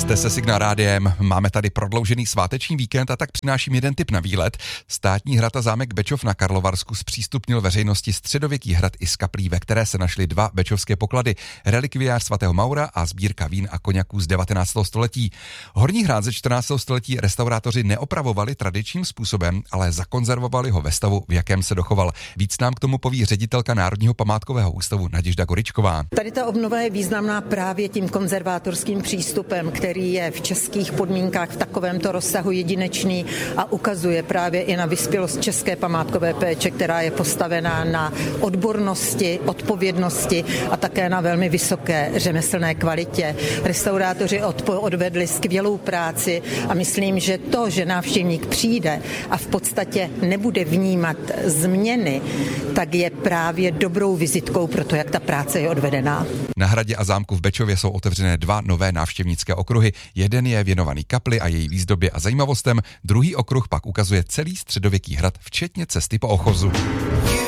Jste se Signál rádiem, máme tady prodloužený sváteční víkend a tak přináším jeden tip na výlet. Státní hrad a zámek Bečov na Karlovarsku zpřístupnil veřejnosti středověký hrad i z kaplí, ve které se našly 2 bečovské poklady, relikviář svatého Maura a sbírka vín a koněků z 19. století. Horní hrad ze 14. století restaurátoři neopravovali tradičním způsobem, ale zakonzervovali ho ve stavu, v jakém se dochoval. Víc nám k tomu poví ředitelka Národního památkového ústavu Naděžda Goričková. Tady ta obnova je významná právě tím konzervátorským přístupem, který je v českých podmínkách v takovémto rozsahu jedinečný a ukazuje právě i na vyspělost české památkové péče, která je postavená na odbornosti, odpovědnosti a také na velmi vysoké řemeslné kvalitě. Restaurátoři odvedli skvělou práci a myslím, že to, že návštěvník přijde a v podstatě nebude vnímat změny, tak je právě dobrou vizitkou pro to, jak ta práce je odvedená. Na hradě a zámku v Bečově jsou otevřené 2 nové návštěvnické okruhy. Jeden je věnovaný kapli a její výzdobě a zajímavostem, druhý okruh pak ukazuje celý středověký hrad, včetně cesty po ochozu.